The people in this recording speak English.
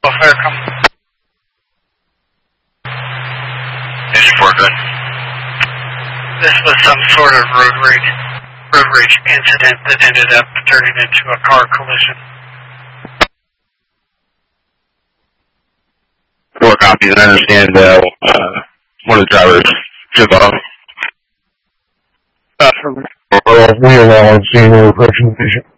Fire come. Engine 4, good. This was some sort of road rage incident that ended up turning into a car collision. 4 copies, and I understand one of the drivers took off. From We allow zero approaching the patient.